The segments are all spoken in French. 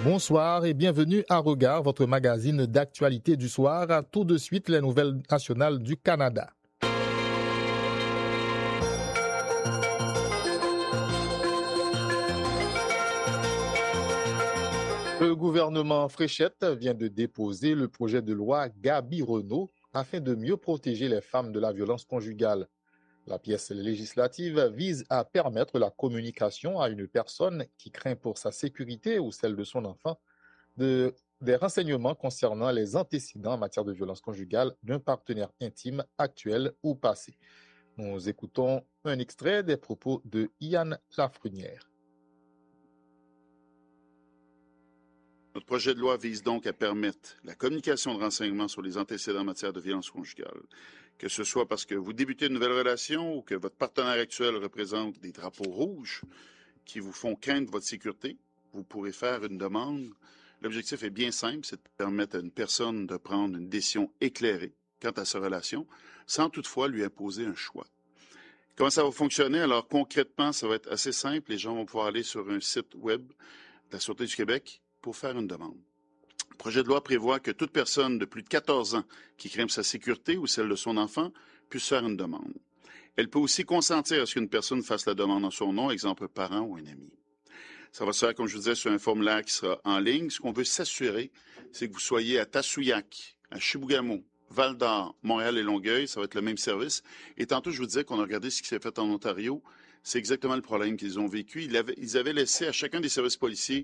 Bonsoir et bienvenue à Regard, votre magazine d'actualité du soir. À tout de suite, les nouvelles nationales du Canada. Le gouvernement Fréchette vient de déposer le projet de loi Gabi-Renault afin de mieux protéger les femmes de la violence conjugale. La pièce législative vise à permettre la communication à une personne qui craint pour sa sécurité ou celle de son enfant des renseignements concernant les antécédents en matière de violence conjugale d'un partenaire intime actuel ou passé. Nous écoutons un extrait des propos de Yann Lafrenière. Notre projet de loi vise donc à permettre la communication de renseignements sur les antécédents en matière de violence conjugale. Que ce soit parce que vous débutez une nouvelle relation ou que votre partenaire actuel représente des drapeaux rouges qui vous font craindre votre sécurité, vous pourrez faire une demande. L'objectif est bien simple, c'est de permettre à une personne de prendre une décision éclairée quant à sa relation, sans toutefois lui imposer un choix. Comment ça va fonctionner? Alors concrètement, ça va être assez simple. Les gens vont pouvoir aller sur un site web de la Sûreté du Québec pour faire une demande. Le projet de loi prévoit que toute personne de plus de 14 ans qui craint sa sécurité ou celle de son enfant puisse faire une demande. Elle peut aussi consentir à ce qu'une personne fasse la demande en son nom, exemple parent ou un ami. Ça va se faire, comme je vous disais, sur un formulaire qui sera en ligne. Ce qu'on veut s'assurer, c'est que vous soyez à Tassouillac, à Chibougamau, Val-d'Or, Montréal et Longueuil, ça va être le même service. Et tantôt, je vous disais qu'on a regardé ce qui s'est fait en Ontario. C'est exactement le problème qu'ils ont vécu. Ils avaient laissé à chacun des services policiers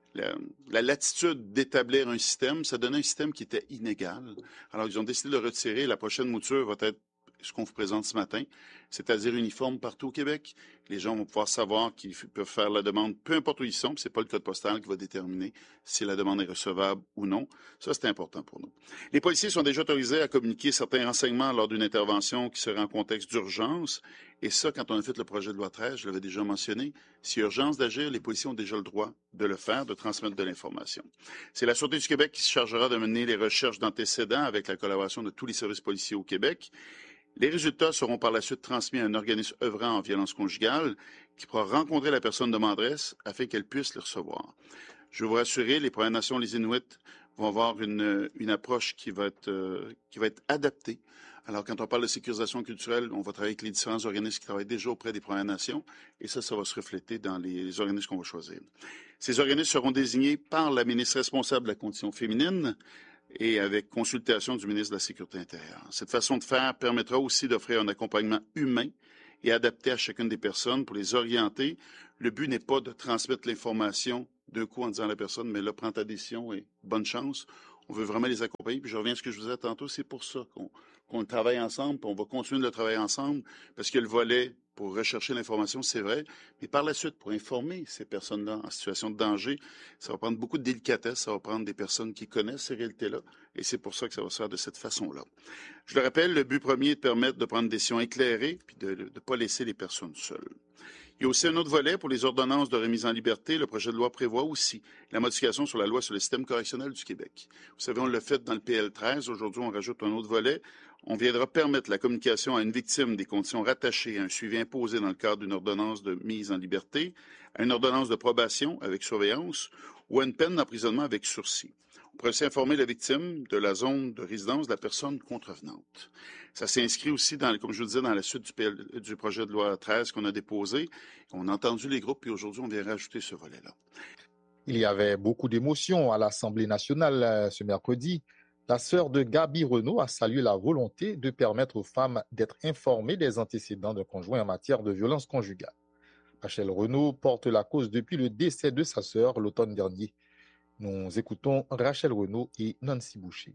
la latitude d'établir un système. Ça donnait un système qui était inégal. Alors, ils ont décidé de le retirer. La prochaine mouture va être ce qu'on vous présente ce matin, c'est-à-dire uniforme partout au Québec. Les gens vont pouvoir savoir qu'ils peuvent faire la demande, peu importe où ils sont, puis c'est pas le code postal qui va déterminer si la demande est recevable ou non. Ça, c'est important pour nous. Les policiers sont déjà autorisés à communiquer certains renseignements lors d'une intervention qui serait en contexte d'urgence. Et ça, quand on a fait le projet de loi 13, je l'avais déjà mentionné, s'il y a urgence d'agir, les policiers ont déjà le droit de le faire, de transmettre de l'information. C'est la Sûreté du Québec qui se chargera de mener les recherches d'antécédents avec la collaboration de tous les services policiers au Québec. Les résultats seront par la suite transmis à un organisme œuvrant en violence conjugale qui pourra rencontrer la personne demanderesse afin qu'elle puisse les recevoir. Je veux vous rassurer, les Premières Nations, les Inuits, vont avoir une approche qui va être adaptée. Alors, quand on parle de sécurisation culturelle, on va travailler avec les différents organismes qui travaillent déjà auprès des Premières Nations et ça va se refléter dans les organismes qu'on va choisir. Ces organismes seront désignés par la ministre responsable de la condition féminine et avec consultation du ministre de la Sécurité intérieure. Cette façon de faire permettra aussi d'offrir un accompagnement humain et adapté à chacune des personnes pour les orienter. Le but n'est pas de transmettre l'information d'un coup en disant à la personne, mais là, prends ta décision et bonne chance. On veut vraiment les accompagner. Puis je reviens à ce que je vous disais tantôt, c'est pour ça qu'on travaille ensemble, puis on va continuer de le travailler ensemble, parce que le volet pour rechercher l'information, c'est vrai, mais par la suite, pour informer ces personnes-là en situation de danger, ça va prendre beaucoup de délicatesse, ça va prendre des personnes qui connaissent ces réalités-là, et c'est pour ça que ça va se faire de cette façon-là. Je le rappelle, le but premier est de permettre de prendre des décisions éclairées, puis de ne pas laisser les personnes seules. Il y a aussi un autre volet pour les ordonnances de remise en liberté. Le projet de loi prévoit aussi la modification sur la loi sur le système correctionnel du Québec. Vous savez, on l'a fait dans le PL 13. Aujourd'hui, on rajoute un autre volet. On viendra permettre la communication à une victime des conditions rattachées à un suivi imposé dans le cadre d'une ordonnance de mise en liberté, à une ordonnance de probation avec surveillance ou à une peine d'emprisonnement avec sursis. On pourrait aussi informer la victime de la zone de résidence de la personne contrevenante. Ça s'inscrit aussi, comme je vous disais, dans la suite du projet de loi 13 qu'on a déposé. On a entendu les groupes, puis aujourd'hui, on vient rajouter ce volet-là. Il y avait beaucoup d'émotions à l'Assemblée nationale ce mercredi. La sœur de Gabi-Renault a salué la volonté de permettre aux femmes d'être informées des antécédents d'un conjoint en matière de violence conjugale. Rachel Renault porte la cause depuis le décès de sa sœur l'automne dernier. Nous écoutons Rachel Renault et Nancy Boucher.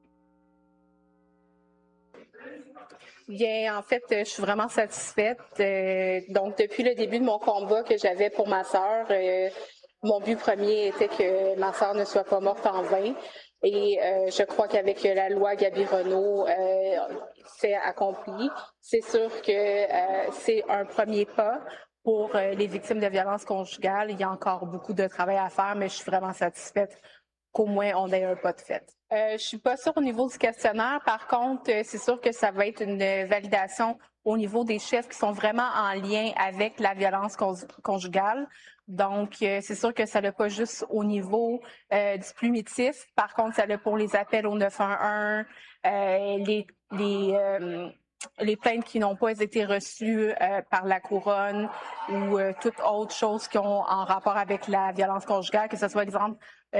Bien, en fait, je suis vraiment satisfaite. Donc, depuis le début de mon combat que j'avais pour ma sœur, mon but premier était que ma sœur ne soit pas morte en vain. Et je crois qu'avec la loi Gabi-Renault, c'est accompli. C'est sûr que c'est un premier pas. Pour les victimes de violences conjugales, il y a encore beaucoup de travail à faire, mais je suis vraiment satisfaite qu'au moins on ait un pas de fait. Je suis pas sûre au niveau du questionnaire. Par contre, c'est sûr que ça va être une validation au niveau des chefs qui sont vraiment en lien avec la violence conjugale. Donc, c'est sûr que ça n'a pas juste au niveau du plumitif. Par contre, ça l'a pour les appels au 911, les plaintes qui n'ont pas été reçues par la couronne ou toute autre chose qui ont en rapport avec la violence conjugale, que ce soit, exemple,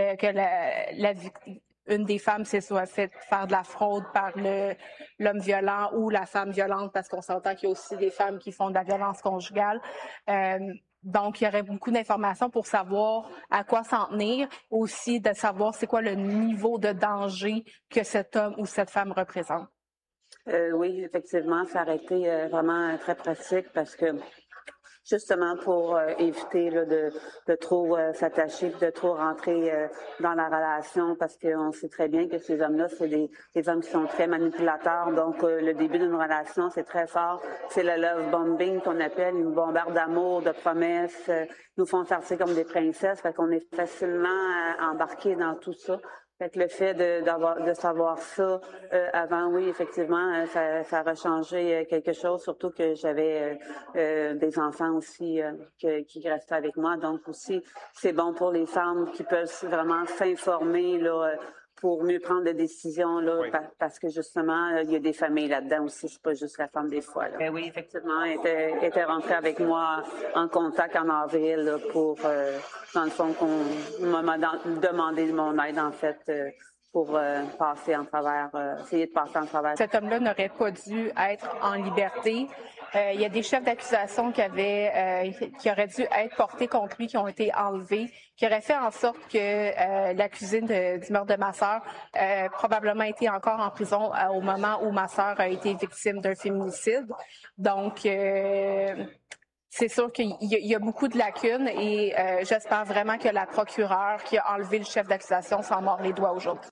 que une des femmes s'est soit fait faire de la fraude par l'homme violent ou la femme violente, parce qu'on s'entend qu'il y a aussi des femmes qui font de la violence conjugale. Donc, il y aurait beaucoup d'informations pour savoir à quoi s'en tenir, aussi de savoir c'est quoi le niveau de danger que cet homme ou cette femme représente. Oui, effectivement, ça aurait été vraiment très pratique parce que justement pour éviter là, de trop s'attacher, de trop rentrer dans la relation, parce qu'on sait très bien que ces hommes-là, c'est des hommes qui sont très manipulateurs. Donc, le début d'une relation, c'est très fort. C'est le love bombing qu'on appelle. Ils nous bombardent d'amour, de promesses, nous font sortir comme des princesses. Fait qu'on est facilement embarqué dans tout ça. Fait que le fait de savoir ça avant, oui, effectivement, ça aurait changé quelque chose, surtout que j'avais des enfants aussi qui restaient avec moi. Donc aussi, c'est bon pour les femmes qui peuvent vraiment s'informer là, pour mieux prendre des décisions, là, oui. Parce que justement, il y a des familles là-dedans aussi, c'est pas juste la femme des fois. Là. Mais oui, effectivement, elle était rentrée avec moi en contact en avril là, pour, dans le fond, qu'on m'a demandé mon aide, en fait, pour passer en travers, essayer de passer en travers. Cet homme-là n'aurait pas dû être en liberté. Il y a des chefs d'accusation qui auraient dû être portés contre lui, qui ont été enlevés, qui auraient fait en sorte que l'accusé du meurtre de ma sœur probablement été encore en prison au moment où ma sœur a été victime d'un féminicide. Donc, c'est sûr qu'il y a beaucoup de lacunes et j'espère vraiment que la procureure qui a enlevé le chef d'accusation s'en mord les doigts aujourd'hui.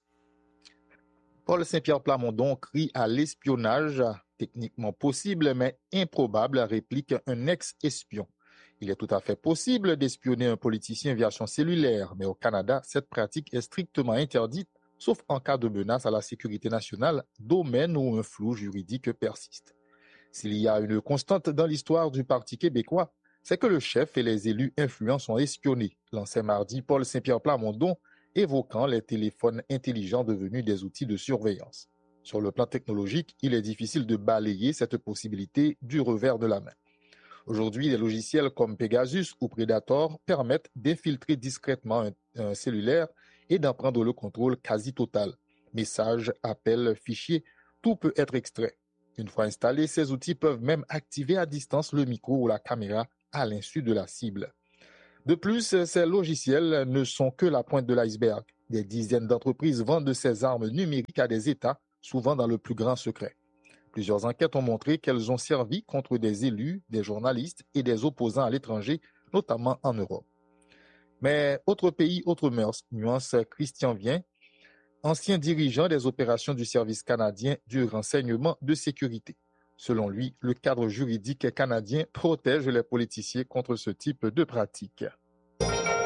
Paul Saint-Pierre Plamondon crie à l'espionnage, techniquement possible mais improbable, réplique un ex-espion. Il est tout à fait possible d'espionner un politicien via son cellulaire, mais au Canada, cette pratique est strictement interdite, sauf en cas de menace à la sécurité nationale, domaine où un flou juridique persiste. S'il y a une constante dans l'histoire du Parti québécois, c'est que le chef et les élus influents sont espionnés, lançait mardi Paul Saint-Pierre Plamondon, évoquant les téléphones intelligents devenus des outils de surveillance. Sur le plan technologique, il est difficile de balayer cette possibilité du revers de la main. Aujourd'hui, des logiciels comme Pegasus ou Predator permettent d'infiltrer discrètement un cellulaire et d'en prendre le contrôle quasi total. Messages, appels, fichiers, tout peut être extrait. Une fois installés, ces outils peuvent même activer à distance le micro ou la caméra à l'insu de la cible. De plus, ces logiciels ne sont que la pointe de l'iceberg. Des dizaines d'entreprises vendent ces armes numériques à des États, souvent dans le plus grand secret. Plusieurs enquêtes ont montré qu'elles ont servi contre des élus, des journalistes et des opposants à l'étranger, notamment en Europe. Mais autre pays, autre mœurs, nuance Christian Vien, ancien dirigeant des opérations du service canadien du renseignement de sécurité. Selon lui, le cadre juridique canadien protège les politiciens contre ce type de pratique.